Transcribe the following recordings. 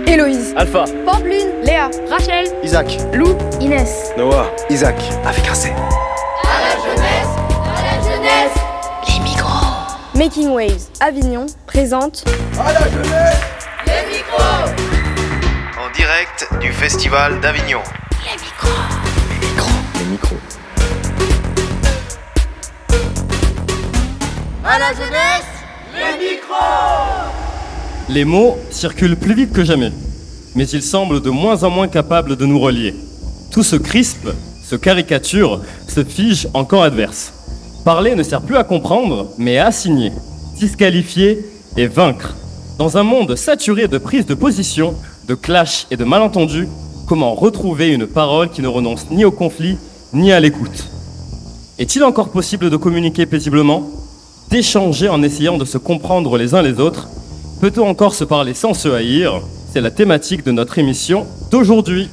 Héloïse, Alpha, Pampline, Léa, Rachel, Isaac, Lou, Inès, Noah, Isaac, avec un C. les micros. Making Waves Avignon présente En direct du Festival d'Avignon. Les micros. Les mots circulent plus vite que jamais, mais ils semblent de moins en moins capables de nous relier. Tout se crispe, se caricature, se fige en camp adverse. Parler ne sert plus à comprendre, mais à assigner, disqualifier et vaincre. Dans un monde saturé de prises de position, de clashs et de malentendus, comment retrouver une parole qui ne renonce ni au conflit, ni à l'écoute ? Est-il encore possible de communiquer paisiblement ? D'échanger en essayant de se comprendre les uns les autres ? Peut-on encore se parler sans se haïr ? C'est la thématique de notre émission d'aujourd'hui.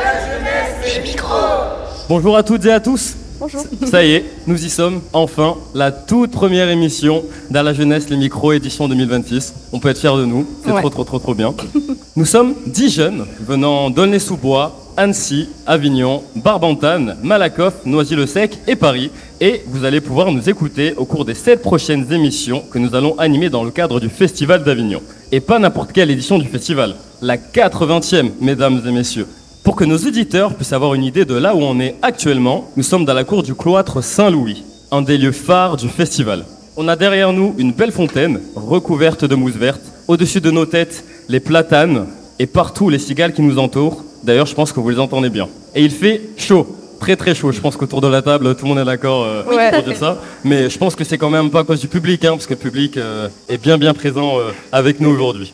Bonjour à toutes et à tous. Bonjour. Ça y est, nous y sommes, enfin, la toute première émission d'À la jeunesse, les micros, édition 2026. On peut être fiers de nous, c'est Ouais. trop bien. Nous sommes 10 jeunes venant d'Aulnay-sous-Bois, Annecy, Avignon, Barbantane, Malakoff, Noisy-le-Sec et Paris. Et vous allez pouvoir nous écouter au cours des 7 prochaines émissions que nous allons animer dans le cadre du Festival d'Avignon. Et pas n'importe quelle édition du festival, la 80e, mesdames et messieurs. Pour que nos auditeurs puissent avoir une idée de là où on est actuellement, nous sommes dans la cour du cloître Saint-Louis, un des lieux phares du festival. On a derrière nous une belle fontaine, recouverte de mousse verte. Au-dessus de nos têtes, les platanes et partout les cigales qui nous entourent. D'ailleurs, je pense que vous les entendez bien. Et il fait chaud, très chaud. Je pense qu'autour de la table, tout le monde est d'accord Ouais. pour dire ça. Mais je pense que c'est quand même pas à cause du public, parce que le public est bien présent avec nous aujourd'hui.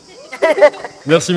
Merci.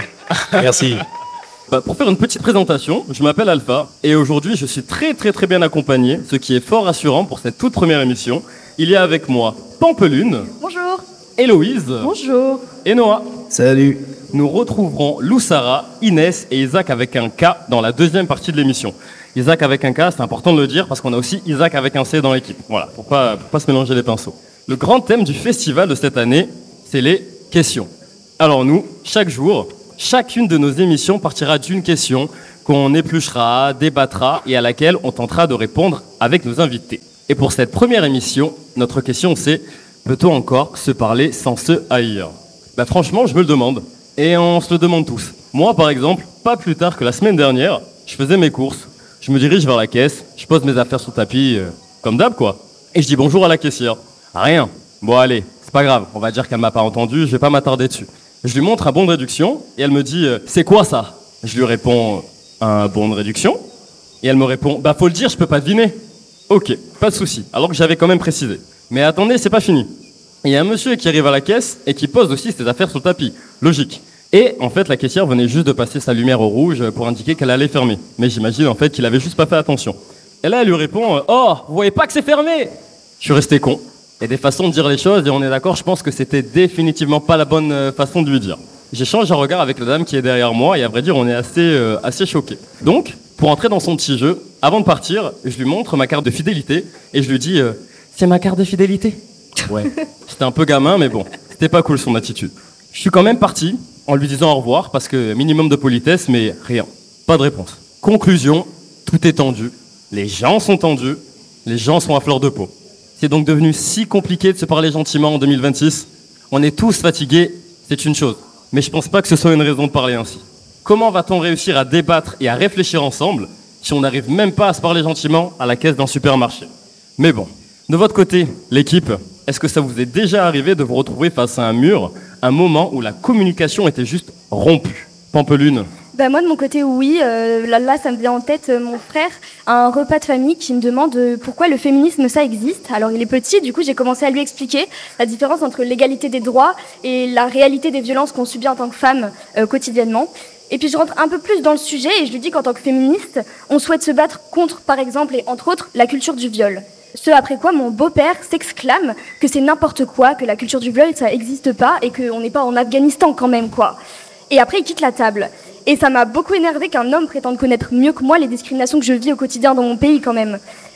Merci. Pour faire une petite présentation, je m'appelle Alpha et aujourd'hui je suis très bien accompagné, ce qui est fort rassurant pour cette toute première émission. Il y a avec moi Pampelune, Bonjour. Héloïse Bonjour. et Noah. Salut. Nous retrouverons Lou Sarah, Inès et Isaac avec un K dans la deuxième partie de l'émission. Isaac avec un K, c'est important de le dire parce qu'on a aussi Isaac avec un C dans l'équipe. Voilà, pour pas se mélanger les pinceaux. Le grand thème du festival de cette année, c'est les questions. Alors nous, chaque jour, chacune de nos émissions partira d'une question qu'on épluchera, débattra et à laquelle on tentera de répondre avec nos invités. Et pour cette première émission, notre question c'est « Peut-on encore se parler sans se haïr ?» Franchement, je me le demande. Et on se le demande tous. Moi, par exemple, pas plus tard que la semaine dernière, je faisais mes courses, je me dirige vers la caisse, je pose mes affaires sur le tapis, comme d'hab quoi. Et je dis bonjour à la caissière. Rien. Bon allez, c'est pas grave, on va dire qu'elle m'a pas entendu, je vais pas m'attarder dessus. Je lui montre un bon de réduction et elle me dit c'est quoi ça ? Je lui réponds un bon de réduction et elle me répond faut le dire, je peux pas deviner. Ok, pas de souci, alors que j'avais quand même précisé. Mais attendez, c'est pas fini. Il y a un monsieur qui arrive à la caisse et qui pose aussi ses affaires sur le tapis. Logique. Et en fait, la caissière venait juste de passer sa lumière au rouge pour indiquer qu'elle allait fermer. Mais j'imagine en fait qu'il avait juste pas fait attention. Et là, elle lui répond oh, vous voyez pas que c'est fermé ? Je suis resté con. Il y a des façons de dire les choses et on est d'accord, je pense que c'était définitivement pas la bonne façon de lui dire. J'échange un regard avec la dame qui est derrière moi et à vrai dire, on est assez choqués. Donc, pour entrer dans son petit jeu, avant de partir, je lui montre ma carte de fidélité et je lui dis c'est ma carte de fidélité ? Ouais. C'était un peu gamin, mais bon, c'était pas cool son attitude. Je suis quand même parti en lui disant au revoir parce que minimum de politesse, mais rien. Pas de réponse. Conclusion, tout est tendu. Les gens sont tendus. Les gens sont à fleur de peau. C'est donc devenu si compliqué de se parler gentiment en 2026. On est tous fatigués, c'est une chose. Mais je pense pas que ce soit une raison de parler ainsi. Comment va-t-on réussir à débattre et à réfléchir ensemble si on n'arrive même pas à se parler gentiment à la caisse d'un supermarché ? Mais bon, de votre côté, l'équipe, est-ce que ça vous est déjà arrivé de vous retrouver face à un mur, un moment où la communication était juste rompue ? Pampelune. Moi de mon côté oui, là ça me vient en tête mon frère à un repas de famille qui me demande pourquoi le féminisme ça existe. Alors il est petit, du coup j'ai commencé à lui expliquer la différence entre l'égalité des droits et la réalité des violences qu'on subit en tant que femme quotidiennement. Et puis je rentre un peu plus dans le sujet et je lui dis qu'en tant que féministe, on souhaite se battre contre par exemple et entre autres la culture du viol. Ce après quoi mon beau-père s'exclame que c'est n'importe quoi, que la culture du viol ça existe pas et qu'on n'est pas en Afghanistan quand même quoi. Et après il quitte la table. Et ça m'a beaucoup énervé qu'un homme prétende connaître mieux que moi les discriminations que je vis au quotidien dans mon pays quand même.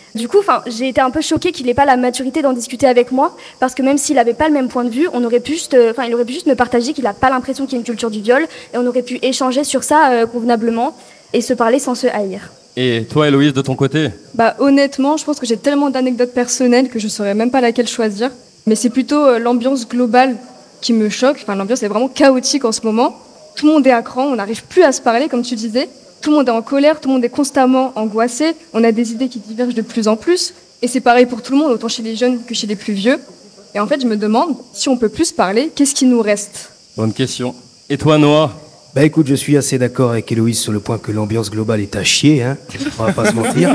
Du coup, j'ai été un peu choquée qu'il n'ait pas la maturité d'en discuter avec moi, parce que même s'il n'avait pas le même point de vue, il aurait pu juste me partager qu'il n'a pas l'impression qu'il y a une culture du viol, et on aurait pu échanger sur ça convenablement et se parler sans se haïr. Et toi, Héloïse, de ton côté? Honnêtement, je pense que j'ai tellement d'anecdotes personnelles que je ne saurais même pas laquelle choisir. Mais c'est plutôt l'ambiance globale qui me choque. L'ambiance est vraiment chaotique en ce moment. Tout le monde est à cran, on n'arrive plus à se parler, comme tu disais. Tout le monde est en colère, tout le monde est constamment angoissé. On a des idées qui divergent de plus en plus. Et c'est pareil pour tout le monde, autant chez les jeunes que chez les plus vieux. Et en fait, je me demande, si on peut plus se parler, qu'est-ce qui nous reste? Bonne question. Et toi, Noah? Écoute, je suis assez d'accord avec Héloïse sur le point que l'ambiance globale est à chier, hein. On va pas se mentir.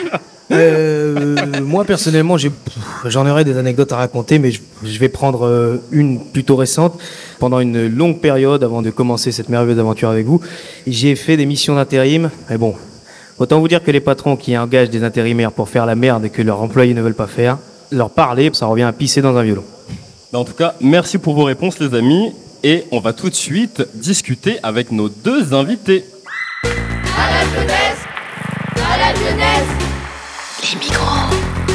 Moi, personnellement, j'en aurais des anecdotes à raconter, mais je vais prendre une plutôt récente. Pendant une longue période, avant de commencer cette merveilleuse aventure avec vous, j'ai fait des missions d'intérim. Mais bon, autant vous dire que les patrons qui engagent des intérimaires pour faire la merde et que leurs employés ne veulent pas faire, leur parler, ça revient à pisser dans un violon. En tout cas, merci pour vos réponses, les amis. Et on va tout de suite discuter avec nos deux invités. À la jeunesse, à la jeunesse, les micros.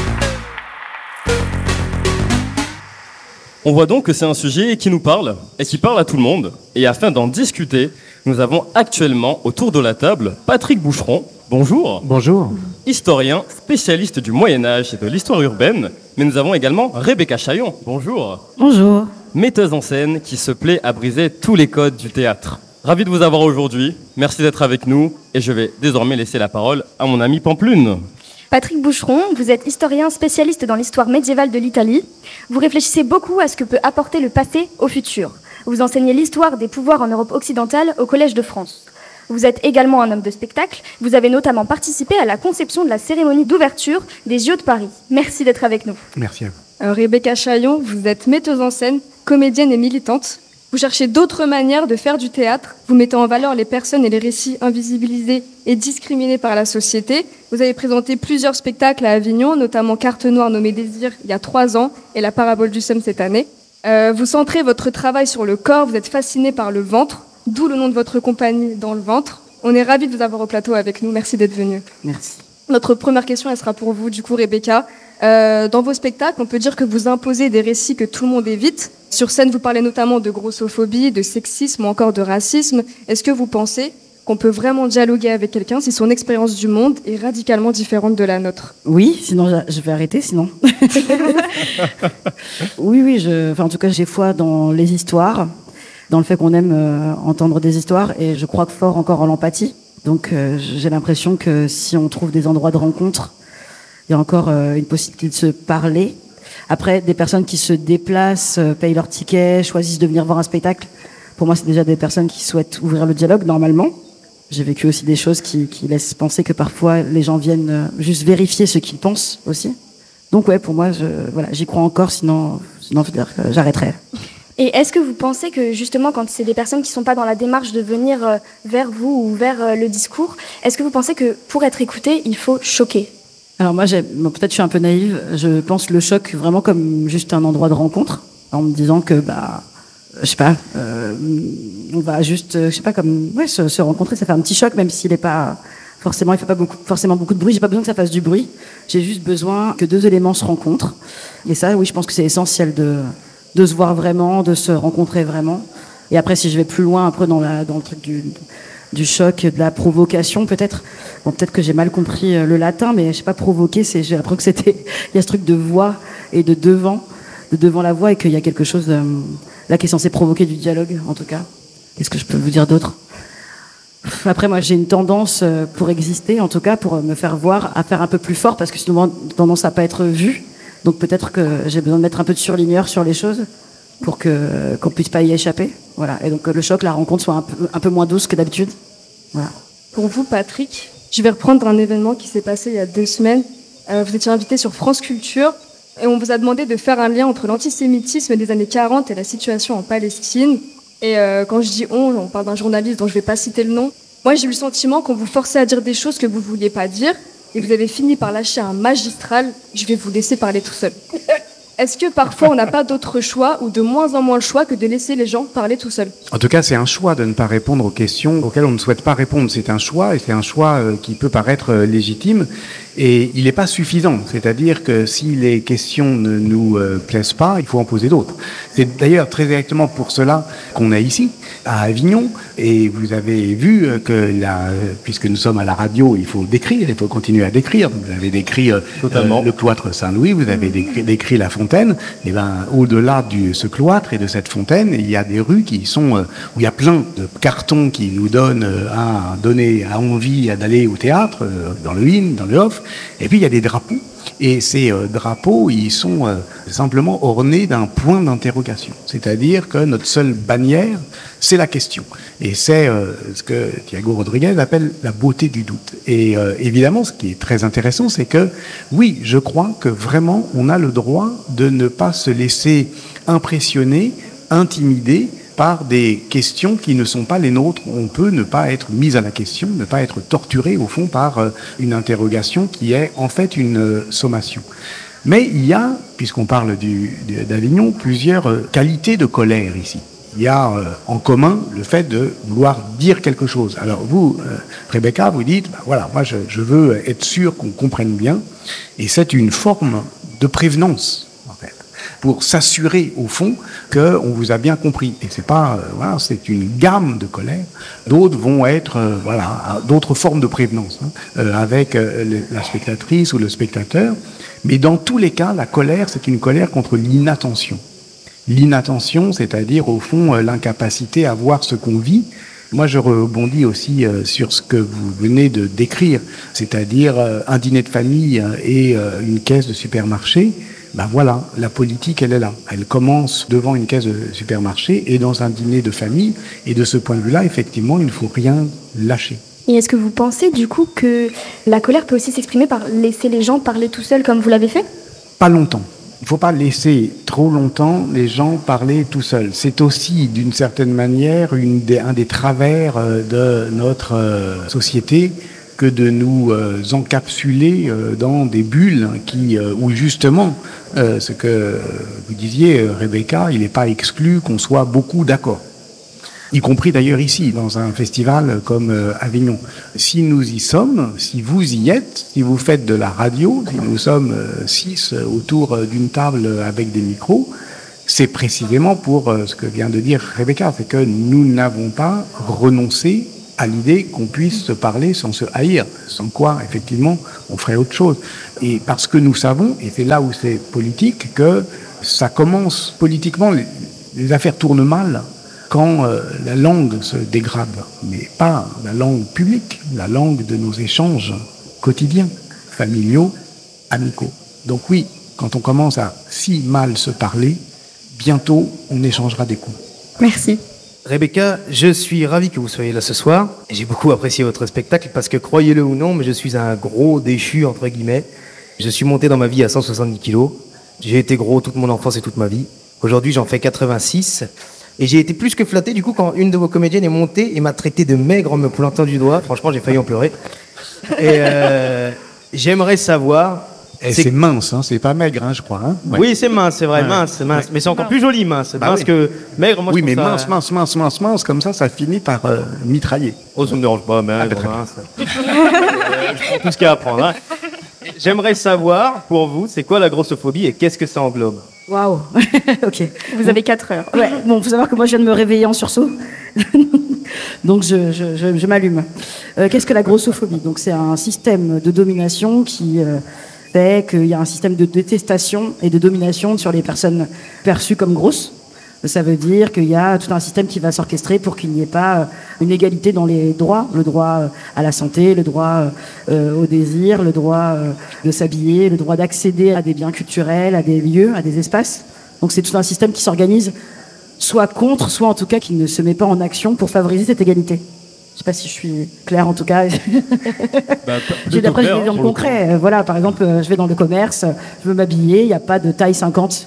On voit donc que c'est un sujet qui nous parle et qui parle à tout le monde. Et afin d'en discuter, nous avons actuellement autour de la table Patrick Boucheron. Bonjour. Bonjour. Historien, spécialiste du Moyen-Âge et de l'histoire urbaine. Mais nous avons également Rebecca Chaillon. Bonjour. Bonjour. Metteuse en scène qui se plaît à briser tous les codes du théâtre. Ravi de vous avoir aujourd'hui. Merci d'être avec nous. Et je vais désormais laisser la parole à mon ami Pamplune. Patrick Boucheron, vous êtes historien spécialiste dans l'histoire médiévale de l'Italie. Vous réfléchissez beaucoup à ce que peut apporter le passé au futur. Vous enseignez l'histoire des pouvoirs en Europe occidentale au Collège de France. Vous êtes également un homme de spectacle. Vous avez notamment participé à la conception de la cérémonie d'ouverture des JO de Paris. Merci d'être avec nous. Merci à vous. Rebecca Chaillon, vous êtes metteuse en scène, comédienne et militante. Vous cherchez d'autres manières de faire du théâtre. Vous mettez en valeur les personnes et les récits invisibilisés et discriminés par la société. Vous avez présenté plusieurs spectacles à Avignon, notamment Carte Noire nommée Désir il y a 3 ans et La Parabole du Somme cette année. Vous centrez votre travail sur le corps, vous êtes fasciné par le ventre, d'où le nom de votre compagnie Dans le ventre. On est ravis de vous avoir au plateau avec nous. Merci d'être venu. Merci. Notre première question, elle sera pour vous, du coup, Rebecca. Dans vos spectacles, on peut dire que vous imposez des récits que tout le monde évite. Sur scène, vous parlez notamment de grossophobie, de sexisme ou encore de racisme. Est-ce que vous pensez qu'on peut vraiment dialoguer avec quelqu'un si son expérience du monde est radicalement différente de la nôtre? Oui, sinon je vais arrêter, sinon. Oui, en tout cas, j'ai foi dans les histoires, dans le fait qu'on aime entendre des histoires, et je crois fort encore en l'empathie. Donc j'ai l'impression que si on trouve des endroits de rencontre, il y a encore une possibilité de se parler. Après, des personnes qui se déplacent, payent leur ticket, choisissent de venir voir un spectacle, pour moi, c'est déjà des personnes qui souhaitent ouvrir le dialogue, normalement. J'ai vécu aussi des choses qui laissent penser que parfois, les gens viennent juste vérifier ce qu'ils pensent aussi. Donc ouais, pour moi, j'y crois encore, sinon j'arrêterai. Et est-ce que vous pensez que justement, quand c'est des personnes qui ne sont pas dans la démarche de venir vers vous ou vers le discours, est-ce que vous pensez que pour être écouté, il faut choquer? Alors moi, peut-être je suis un peu naïve, je pense le choc vraiment comme juste un endroit de rencontre, en me disant que, on va juste, se rencontrer, ça fait un petit choc, même s'il n'est pas forcément, il fait pas forcément beaucoup de bruit, j'ai pas besoin que ça fasse du bruit, j'ai juste besoin que 2 éléments se rencontrent. Et ça, oui, je pense que c'est essentiel de se voir vraiment, de se rencontrer vraiment. Et après, si je vais plus loin, après dans le truc du choc, de la provocation, peut-être que j'ai mal compris le latin, mais je sais pas, provoquer, j'ai l'impression que il y a ce truc de voix et de devant la voix, et qu'il y a quelque chose là qui est censé provoquer du dialogue, en tout cas. Qu'est-ce que je peux vous dire d'autre? Après, moi, j'ai une tendance, pour exister, en tout cas, pour me faire voir, à faire un peu plus fort, parce que sinon, tendance à pas être vue. Donc peut-être que j'ai besoin de mettre un peu de surligneur sur les choses pour qu'on puisse pas y échapper. Voilà. Et donc le choc, la rencontre soit un peu moins douce que d'habitude. Voilà. Pour vous, Patrick, je vais reprendre un événement qui s'est passé il y a 2 semaines. Vous étiez invité sur France Culture et on vous a demandé de faire un lien entre l'antisémitisme des années 40 et la situation en Palestine. Et quand je dis on parle d'un journaliste dont je vais pas citer le nom. Moi, j'ai eu le sentiment qu'on vous forçait à dire des choses que vous vouliez pas dire. Et vous avez fini par lâcher un magistral. Je vais vous laisser parler tout seul. Est-ce que parfois on n'a pas d'autre choix ou de moins en moins le choix que de laisser les gens parler tout seuls? En tout cas, c'est un choix de ne pas répondre aux questions auxquelles on ne souhaite pas répondre. C'est un choix, et c'est un choix qui peut paraître légitime, et il n'est pas suffisant. C'est-à-dire que si les questions ne nous plaisent pas, il faut en poser d'autres. C'est d'ailleurs très exactement pour cela qu'on est ici, à Avignon, et vous avez vu que puisque nous sommes à la radio, il faut décrire, il faut continuer à décrire. Vous avez décrit le cloître Saint-Louis, vous avez décrit la fontaine. Et ben, au-delà de ce cloître et de cette fontaine, il y a des rues qui sont où il y a plein de cartons qui nous donnent à envie d'aller au théâtre, dans le in, dans le off. Et puis il y a des drapeaux. Et ces drapeaux, ils sont simplement ornés d'un point d'interrogation. C'est-à-dire que notre seule bannière, c'est la question. Et c'est ce que Thiago Rodriguez appelle la beauté du doute. Et évidemment, ce qui est très intéressant, c'est que, oui, je crois que vraiment, on a le droit de ne pas se laisser impressionner, intimider par des questions qui ne sont pas les nôtres. On peut ne pas être mis à la question, ne pas être torturé, au fond, par une interrogation qui est en fait une sommation. Mais il y a, puisqu'on parle d'Avignon, plusieurs qualités de colère ici. Il y a en commun le fait de vouloir dire quelque chose. Alors vous, Rebecca, vous dites, voilà, moi je veux être sûr qu'on comprenne bien, et c'est une forme de prévenance, pour s'assurer au fond qu'on vous a bien compris. Et c'est pas, voilà, c'est une gamme de colère. D'autres vont être, d'autres formes de prévenance, avec la spectatrice ou le spectateur. Mais dans tous les cas, la colère, c'est une colère contre l'inattention. L'inattention, c'est-à-dire au fond l'incapacité à voir ce qu'on vit. Moi, je rebondis aussi sur ce que vous venez de décrire, c'est-à-dire un dîner de famille et une caisse de supermarché. Ben voilà, la politique, elle est là. Elle commence devant une caisse de supermarché et dans un dîner de famille. Et de ce point de vue-là, effectivement, il ne faut rien lâcher. Et est-ce que vous pensez, du coup, que la colère peut aussi s'exprimer par laisser les gens parler tout seuls comme vous l'avez fait? Pas longtemps. Il ne faut pas laisser trop longtemps les gens parler tout seuls. C'est aussi, d'une certaine manière, un des travers de notre société, que de nous encapsuler dans des bulles où justement, ce que vous disiez, Rebecca, il n'est pas exclu qu'on soit beaucoup d'accord. Y compris d'ailleurs ici, dans un festival comme Avignon. Si nous y sommes, si vous y êtes, si vous faites de la radio, si nous sommes 6 autour d'une table avec des micros, c'est précisément pour ce que vient de dire Rebecca, c'est que nous n'avons pas renoncé à l'idée qu'on puisse se parler sans se haïr, sans quoi, effectivement, on ferait autre chose. Et parce que nous savons, et c'est là où c'est politique, que ça commence politiquement, les affaires tournent mal quand la langue se dégrade, mais pas la langue publique, la langue de nos échanges quotidiens, familiaux, amicaux. Donc oui, quand on commence à si mal se parler, bientôt on échangera des coups. Merci. Rebecca, je suis ravi que vous soyez là ce soir. J'ai beaucoup apprécié votre spectacle parce que, croyez-le ou non, mais je suis un gros déchu, entre guillemets. Je suis monté dans ma vie à 170 kilos. J'ai été gros toute mon enfance et toute ma vie. Aujourd'hui, j'en fais 86. Et j'ai été plus que flatté, du coup, quand une de vos comédiennes est montée et m'a traité de maigre en me pointant du doigt. Franchement, j'ai failli en pleurer. Et j'aimerais savoir... C'est mince, hein, c'est pas maigre, hein, je crois. Hein, ouais. Oui, c'est mince, c'est vrai, mince. Mais c'est encore plus joli, mince. Mince que maigre, moi, oui, je mais trouve ça... mince, comme ça finit par mitrailler. Oh, ça me dérange pas, maigre, mince. Je prends tout ce qu'il y a à prendre. Hein. J'aimerais savoir, pour vous, c'est quoi la grossophobie et qu'est-ce que ça englobe? Waouh. Ok. Vous avez 4 heures. Ouais. Bon, faut savoir que moi, je viens de me réveiller en sursaut. Donc, je m'allume. Qu'est-ce que la grossophobie? Donc, c'est un système de domination qui... fait qu'il y a un système de détestation et de domination sur les personnes perçues comme grosses. Ça veut dire qu'il y a tout un système qui va s'orchestrer pour qu'il n'y ait pas une égalité dans les droits. Le droit à la santé, le droit au désir, le droit de s'habiller, le droit d'accéder à des biens culturels, à des lieux, à des espaces. Donc c'est tout un système qui s'organise soit contre, soit en tout cas qui ne se met pas en action pour favoriser cette égalité. Je ne sais pas si je suis claire en tout cas. J'ai des exemples concrets. Voilà, par exemple, je vais dans le commerce, je veux m'habiller, il n'y a pas de taille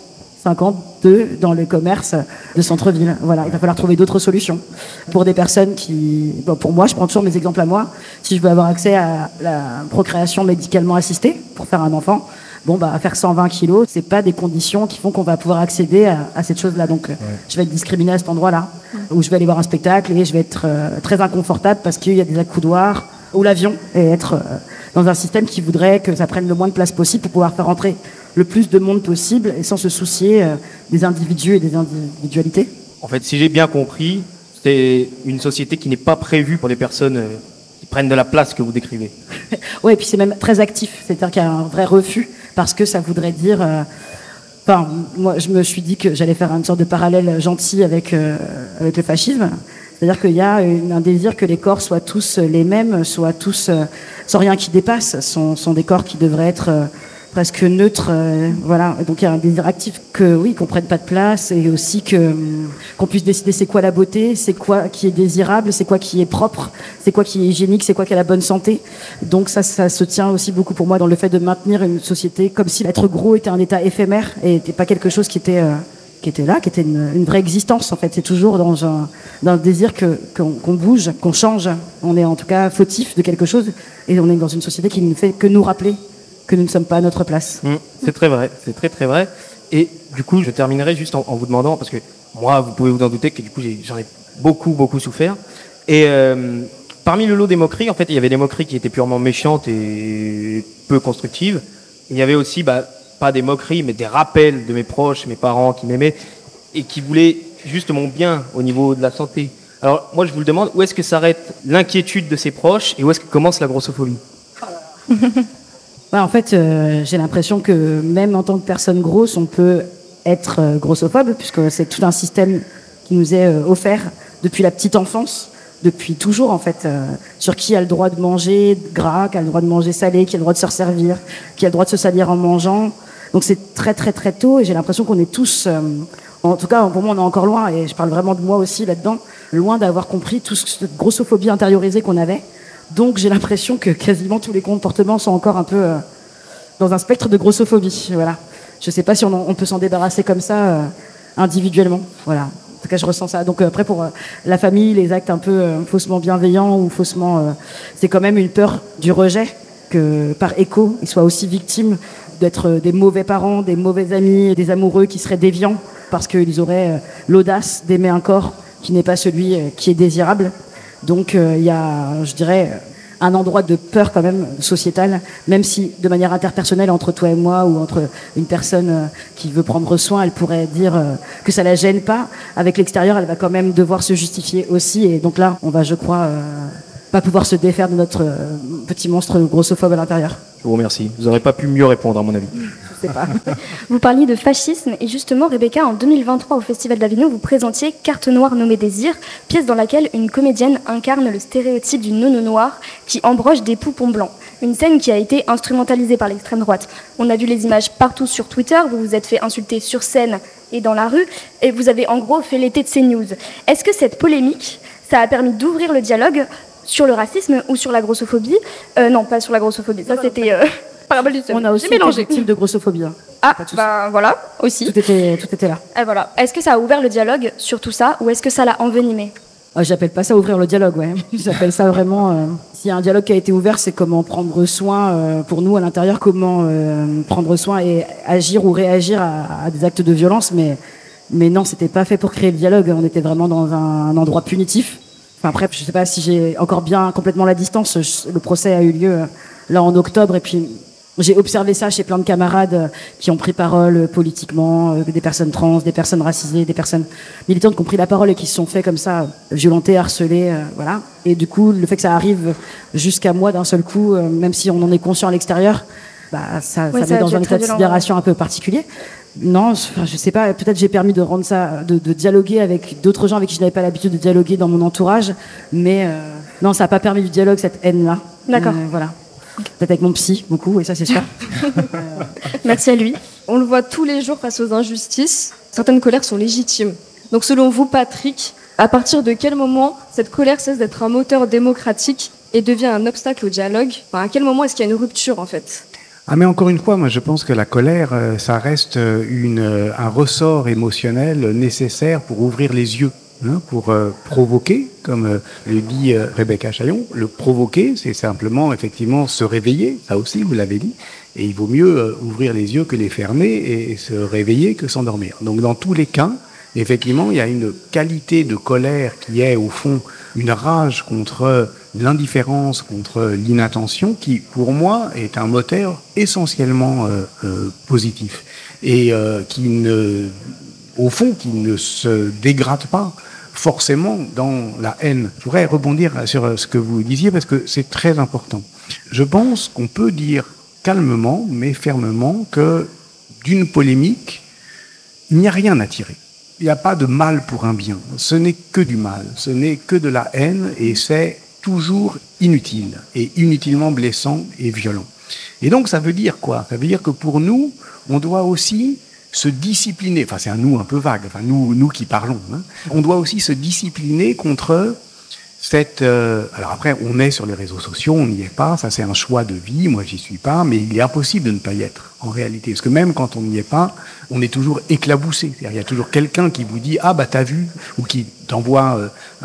52 dans le commerce de centre-ville. Voilà, il va falloir trouver d'autres solutions. Pour des personnes qui... Bon, pour moi, je prends toujours mes exemples à moi. Si je veux avoir accès à la procréation médicalement assistée pour faire un enfant, faire 120 kilos, c'est pas des conditions qui font qu'on va pouvoir accéder à cette chose-là. Donc, je vais être discriminée à cet endroit-là, où je vais aller voir un spectacle et je vais être très inconfortable parce qu'il y a des accoudoirs ou l'avion et être dans un système qui voudrait que ça prenne le moins de place possible pour pouvoir faire entrer le plus de monde possible et sans se soucier des individus et des individualités. En fait, si j'ai bien compris, c'est une société qui n'est pas prévue pour des personnes qui prennent de la place que vous décrivez. Oui, et puis c'est même très actif, c'est-à-dire qu'il y a un vrai refus, parce que ça voudrait dire... moi, je me suis dit que j'allais faire une sorte de parallèle gentil avec le fascisme. C'est-à-dire qu'il y a un désir que les corps soient tous les mêmes, soient tous sans rien qui dépasse, sont des corps qui devraient être presque neutres, voilà. Et donc il y a un désir actif qu'on prenne pas de place et aussi qu'on puisse décider c'est quoi la beauté, c'est quoi qui est désirable, c'est quoi qui est propre, c'est quoi qui est hygiénique, c'est quoi qui a la bonne santé. Donc ça se tient aussi beaucoup pour moi dans le fait de maintenir une société comme si l'être gros était un état éphémère et n'était pas quelque chose qui était là, qui était une vraie existence en fait. C'est toujours dans un désir qu'on bouge, qu'on change. On est en tout cas fautif de quelque chose et on est dans une société qui ne fait que nous rappeler que nous ne sommes pas à notre place. C'est très vrai, c'est très très vrai. Et du coup, je terminerai juste en vous demandant, parce que moi, vous pouvez vous en douter que du coup, j'en ai beaucoup souffert. Et parmi le lot des moqueries, en fait, il y avait des moqueries qui étaient purement méchantes et peu constructives. Il y avait aussi, pas des moqueries, mais des rappels de mes proches, mes parents qui m'aimaient et qui voulaient juste mon bien au niveau de la santé. Alors, moi, je vous le demande, où est-ce que s'arrête l'inquiétude de ses proches et où est-ce que commence la grossophobie ? En fait, j'ai l'impression que même en tant que personne grosse, on peut être grossophobe, puisque c'est tout un système qui nous est offert depuis la petite enfance, depuis toujours en fait, sur qui a le droit de manger gras, qui a le droit de manger salé, qui a le droit de se resservir, qui a le droit de se salir en mangeant. Donc c'est très très très tôt et j'ai l'impression qu'on est tous, en tout cas pour moi on est encore loin, et je parle vraiment de moi aussi là-dedans, loin d'avoir compris toute cette grossophobie intériorisée qu'on avait. Donc j'ai l'impression que quasiment tous les comportements sont encore un peu dans un spectre de grossophobie. Voilà. Je ne sais pas si on peut s'en débarrasser comme ça individuellement. Voilà. En tout cas, je ressens ça. Donc après, pour la famille, les actes un peu faussement bienveillants ou faussement... c'est quand même une peur du rejet, que par écho, ils soient aussi victimes d'être des mauvais parents, des mauvais amis, des amoureux qui seraient déviants parce qu'ils auraient l'audace d'aimer un corps qui n'est pas celui qui est désirable. Donc il y a, je dirais, un endroit de peur quand même sociétale, même si de manière interpersonnelle entre toi et moi ou entre une personne qui veut prendre soin, elle pourrait dire que ça la gêne pas. Avec l'extérieur, elle va quand même devoir se justifier aussi. Et donc là, on va, je crois, pas pouvoir se défaire de notre petit monstre grossophobe à l'intérieur. Je vous remercie. Vous n'aurez pas pu mieux répondre à mon avis. Je sais pas. Vous parliez de fascisme et justement, Rebecca, en 2023 au Festival d'Avignon, vous présentiez Carte noire nommée Désir, pièce dans laquelle une comédienne incarne le stéréotype d'une nono noire qui embroche des poupons blancs. Une scène qui a été instrumentalisée par l'extrême droite. On a vu les images partout sur Twitter, vous vous êtes fait insulter sur scène et dans la rue, et vous avez en gros fait l'été de CNews. Est-ce que cette polémique, ça a permis d'ouvrir le dialogue sur le racisme ou sur la grossophobie? Non, pas sur la grossophobie, ça c'était... parabole du On a aussi été victime de grossophobie. Ah, voilà, aussi. Tout était là. Et voilà. Est-ce que ça a ouvert le dialogue sur tout ça ou est-ce que ça l'a envenimé? J'appelle pas ça ouvrir le dialogue, ouais. J'appelle ça vraiment... S'il y a un dialogue qui a été ouvert, c'est comment prendre soin, pour nous à l'intérieur, comment prendre soin et agir ou réagir à des actes de violence. Mais non, c'était pas fait pour créer le dialogue. On était vraiment dans un endroit punitif. Enfin, après, je sais pas si j'ai encore bien complètement la distance. Le procès a eu lieu là en octobre et puis... J'ai observé ça chez plein de camarades qui ont pris parole politiquement, des personnes trans, des personnes racisées, des personnes militantes qui ont pris la parole et qui se sont fait comme ça violenter, harceler, voilà. Et du coup, le fait que ça arrive jusqu'à moi d'un seul coup, même si on en est conscient à l'extérieur, ça met dans un état de sidération un peu particulier. Non, je sais pas, peut-être j'ai permis de rendre ça, de dialoguer avec d'autres gens avec qui je n'avais pas l'habitude de dialoguer dans mon entourage, mais non, ça n'a pas permis du dialogue, cette haine-là. D'accord. Voilà. Peut-être avec mon psy, beaucoup, et ça c'est sûr. Merci à lui. On le voit tous les jours face aux injustices. Certaines colères sont légitimes. Donc selon vous, Patrick, à partir de quel moment cette colère cesse d'être un moteur démocratique et devient un obstacle au dialogue? Enfin, à quel moment est-ce qu'il y a une rupture en fait? Mais encore une fois, moi je pense que la colère, ça reste un ressort émotionnel nécessaire pour ouvrir les yeux. Pour provoquer, comme le dit Rebecca Chaillon. Le provoquer, c'est simplement, effectivement, se réveiller, ça aussi, vous l'avez dit, Et il vaut mieux ouvrir les yeux que les fermer et se réveiller que s'endormir. Donc dans tous les cas, effectivement, il y a une qualité de colère qui est au fond une rage contre l'indifférence, contre l'inattention, qui pour moi est un moteur essentiellement positif et qui au fond, qui ne se dégrade pas forcément dans la haine. Je voudrais rebondir sur ce que vous disiez parce que c'est très important. Je pense qu'on peut dire calmement, mais fermement, que d'une polémique, il n'y a rien à tirer. Il n'y a pas de mal pour un bien. Ce n'est que du mal. Ce n'est que de la haine et c'est toujours inutile et inutilement blessant et violent. Et donc, ça veut dire quoi? Ça veut dire que pour nous, on doit aussi se discipliner, enfin c'est un nous un peu vague, enfin nous qui parlons, hein. On doit aussi se discipliner contre cette... alors après, on est sur les réseaux sociaux, on n'y est pas, ça c'est un choix de vie, moi j'y suis pas, mais il est impossible de ne pas y être, en réalité. Parce que même quand on n'y est pas, on est toujours éclaboussé. C'est-à-dire, il y a toujours quelqu'un qui vous dit « Ah bah t'as vu ?» ou qui t'envoie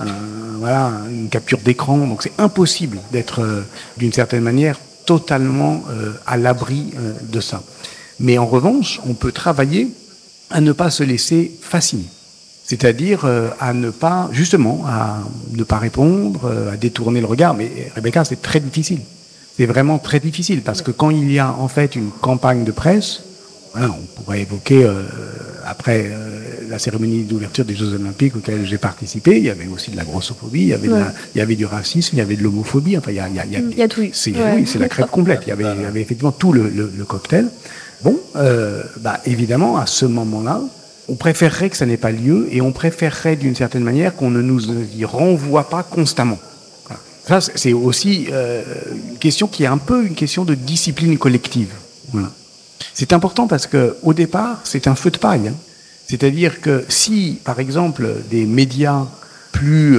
une capture d'écran. Donc c'est impossible d'être, d'une certaine manière, totalement à l'abri de ça. Mais en revanche, on peut travailler à ne pas se laisser fasciner. C'est-à-dire à ne pas, justement, à ne pas répondre, à détourner le regard. Mais Rebecca, c'est très difficile. C'est vraiment très difficile parce que quand il y a en fait une campagne de presse, voilà, on pourrait évoquer après la cérémonie d'ouverture des Jeux Olympiques auxquels j'ai participé, il y avait aussi de la grossophobie, il y avait du racisme, il y avait de l'homophobie. Enfin, il y a tout. Oui, c'est la crêpe complète. Il y avait effectivement tout le cocktail. Bon, évidemment, à ce moment-là, on préférerait que ça n'ait pas lieu et on préférerait d'une certaine manière qu'on ne nous y renvoie pas constamment. Voilà. Ça, c'est aussi une question qui est un peu une question de discipline collective. Voilà. C'est important parce que au départ, c'est un feu de paille. Hein. C'est-à-dire que si, par exemple, des médias plus,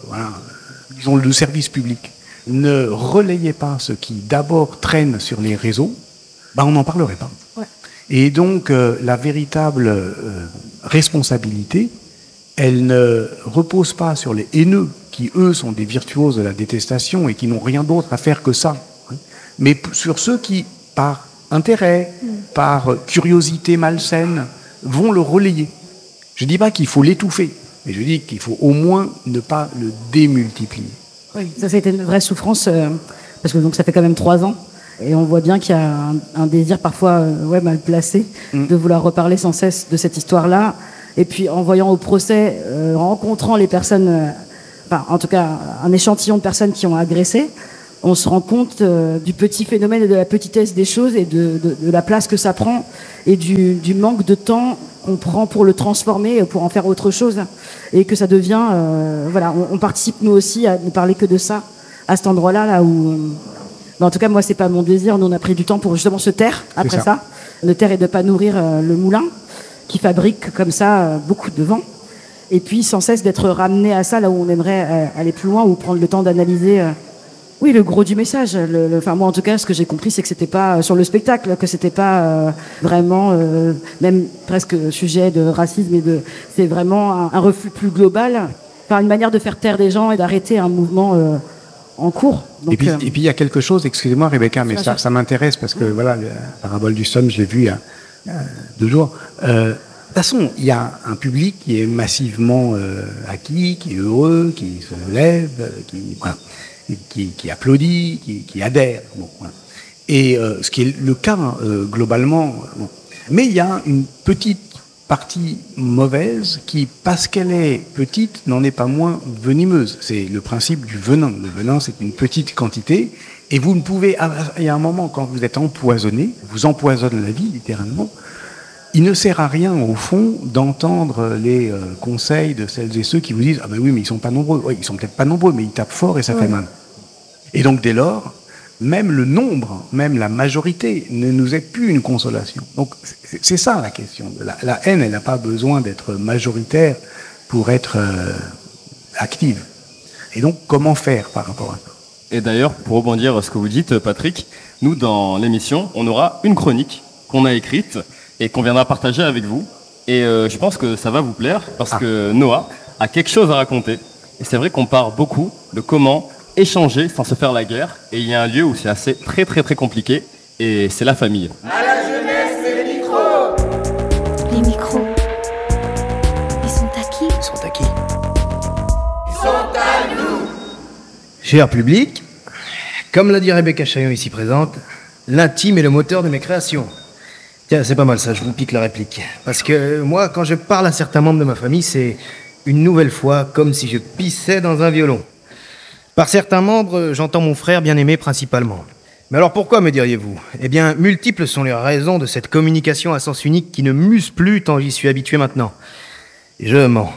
disons, de service public, ne relayaient pas ce qui d'abord traîne sur les réseaux, on n'en parlerait pas. Ouais. Et donc, la véritable responsabilité, elle ne repose pas sur les haineux, qui, eux, sont des virtuoses de la détestation et qui n'ont rien d'autre à faire que ça, hein, mais sur ceux qui, par intérêt, par curiosité malsaine, vont le relayer. Je ne dis pas qu'il faut l'étouffer, mais je dis qu'il faut au moins ne pas le démultiplier. Oui, ça a été une vraie souffrance, parce que donc, ça fait quand même 3 ans. Et on voit bien qu'il y a un désir parfois mal placé de vouloir reparler sans cesse de cette histoire-là. Et puis en voyant au procès, rencontrant les personnes, en tout cas un échantillon de personnes qui ont agressé, on se rend compte du petit phénomène et de la petitesse des choses et de la place que ça prend et du manque de temps qu'on prend pour le transformer, pour en faire autre chose. Et que ça devient... on participe nous aussi à ne parler que de ça, à cet endroit-là, là où... en tout cas, moi, c'est pas mon désir. Nous, on a pris du temps pour justement se taire après ça. De taire et de pas nourrir le moulin qui fabrique comme ça beaucoup de vent. Et puis, sans cesse d'être ramené à ça, là où on aimerait aller plus loin ou prendre le temps d'analyser le gros du message. Moi, en tout cas, ce que j'ai compris, c'est que c'était pas sur le spectacle, que c'était pas vraiment, même presque sujet de racisme c'est vraiment un refus plus global, une manière de faire taire des gens et d'arrêter un mouvement en cours. Donc, et puis il y a quelque chose, excusez-moi Rebecca, mais ça m'intéresse parce que la parabole du somme, je l'ai vue il y a 2 jours. De toute façon, il y a un public qui est massivement acquis, qui est heureux, qui se lève, qui applaudit, qui adhère. Bon, voilà. Et ce qui est le cas globalement. Bon. Mais il y a une petite partie mauvaise qui, parce qu'elle est petite, n'en est pas moins venimeuse. C'est le principe du venin. Le venin, c'est une petite quantité et vous ne pouvez... Il y a un moment, quand vous êtes empoisonné, vous empoisonne la vie, littéralement. Il ne sert à rien, au fond, d'entendre les conseils de celles et ceux qui vous disent « Ah ben oui, mais ils sont pas nombreux. » Oui, ils sont peut-être pas nombreux, mais ils tapent fort et ça fait mal. Et donc, dès lors, même le nombre, même la majorité ne nous est plus une consolation. Donc c'est ça la question. La haine, elle n'a pas besoin d'être majoritaire pour être active. Et donc comment faire par rapport à ça? Et d'ailleurs, pour rebondir à ce que vous dites, Patrick, nous dans l'émission, on aura une chronique qu'on a écrite et qu'on viendra partager avec vous. Et je pense que ça va vous plaire parce que Noah a quelque chose à raconter. Et c'est vrai qu'on parle beaucoup de comment échanger sans se faire la guerre, et il y a un lieu où c'est très très très compliqué, et c'est la famille. Les micros. Ils sont à qui? Ils sont à qui? Cher public, comme l'a dit Rebecca Chaillon ici présente, l'intime est le moteur de mes créations. Tiens, c'est pas mal ça, je vous pique la réplique. Parce que moi, quand je parle à certains membres de ma famille, c'est une nouvelle fois comme si je pissais dans un violon. Par certains membres, j'entends mon frère bien-aimé principalement. Mais alors pourquoi, me diriez-vous? Eh bien, multiples sont les raisons de cette communication à sens unique qui ne muse plus tant j'y suis habitué maintenant. Et je mens,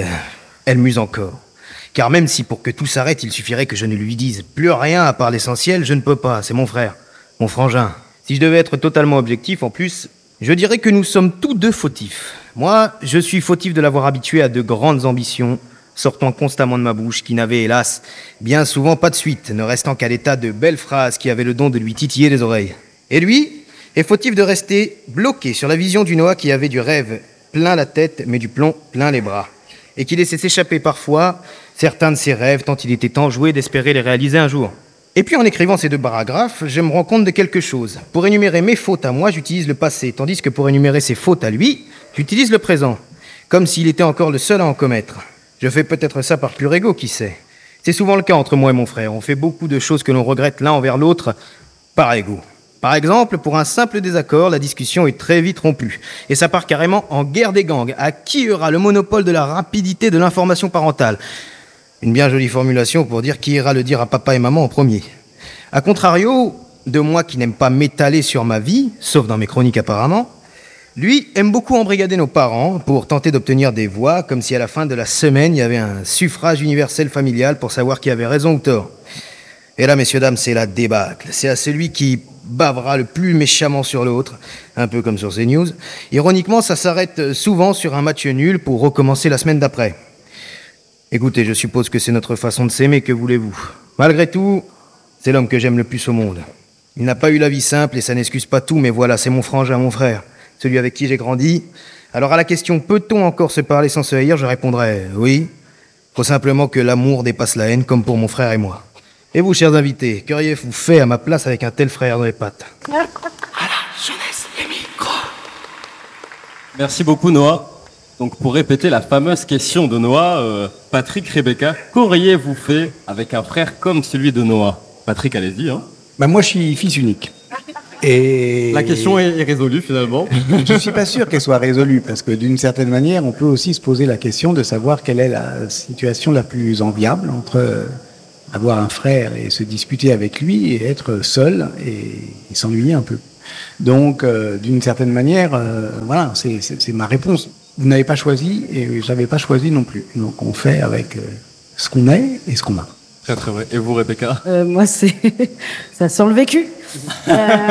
elle muse encore. Car même si pour que tout s'arrête, il suffirait que je ne lui dise plus rien à part l'essentiel, je ne peux pas, c'est mon frère, mon frangin. Si je devais être totalement objectif, en plus, je dirais que nous sommes tous deux fautifs. Moi, je suis fautif de l'avoir habitué à de grandes ambitions, sortant constamment de ma bouche, qui n'avaient, hélas, bien souvent pas de suite, ne restant qu'à l'état de belles phrases qui avaient le don de lui titiller les oreilles. Et lui est fautif de rester bloqué sur la vision du Noah qui avait du rêve plein la tête, mais du plomb plein les bras, et qui laissait s'échapper parfois certains de ses rêves tant il était enjoué d'espérer les réaliser un jour. Et puis en écrivant ces deux paragraphes, je me rends compte de quelque chose. Pour énumérer mes fautes à moi, j'utilise le passé, tandis que pour énumérer ses fautes à lui, j'utilise le présent, comme s'il était encore le seul à en commettre. Je fais peut-être ça par pur ego, qui sait. C'est souvent le cas entre moi et mon frère. On fait beaucoup de choses que l'on regrette l'un envers l'autre par ego. Par exemple, pour un simple désaccord, la discussion est très vite rompue. Et ça part carrément en guerre des gangs. À qui aura le monopole de la rapidité de l'information parentale? Une bien jolie formulation pour dire qui ira le dire à papa et maman en premier. A contrario, de moi qui n'aime pas m'étaler sur ma vie, sauf dans mes chroniques apparemment, lui aime beaucoup embrigader nos parents pour tenter d'obtenir des voix, comme si à la fin de la semaine, il y avait un suffrage universel familial pour savoir qui avait raison ou tort. Et là, messieurs, dames, c'est la débâcle. C'est à celui qui bavera le plus méchamment sur l'autre, un peu comme sur CNews. Ironiquement, ça s'arrête souvent sur un match nul pour recommencer la semaine d'après. Écoutez, je suppose que c'est notre façon de s'aimer, que voulez-vous? Malgré tout, c'est l'homme que j'aime le plus au monde. Il n'a pas eu la vie simple et ça n'excuse pas tout, mais voilà, c'est mon frangin, mon frère, celui avec qui j'ai grandi. Alors à la question « Peut-on encore se parler sans se haïr ?» je répondrai « Oui, faut simplement que l'amour dépasse la haine, comme pour mon frère et moi. » Et vous, chers invités, qu'auriez-vous fait à ma place avec un tel frère dans les pattes? Merci beaucoup Noah. Donc pour répéter la fameuse question de Noah, Patrick, Rebecca, qu'auriez-vous fait avec un frère comme celui de Noah? Patrick, allez-y. Hein. Bah moi, je suis fils unique. Et la question est résolue finalement. Je ne suis pas sûr qu'elle soit résolue, parce que d'une certaine manière, on peut aussi se poser la question de savoir quelle est la situation la plus enviable entre avoir un frère et se disputer avec lui et être seul et s'ennuyer un peu. Donc, d'une certaine manière, voilà, c'est ma réponse. Vous n'avez pas choisi et je n'avais pas choisi non plus. Donc, on fait avec ce qu'on est et ce qu'on a. Très très vrai. Et vous, Rebecca? Moi, ça sent le vécu.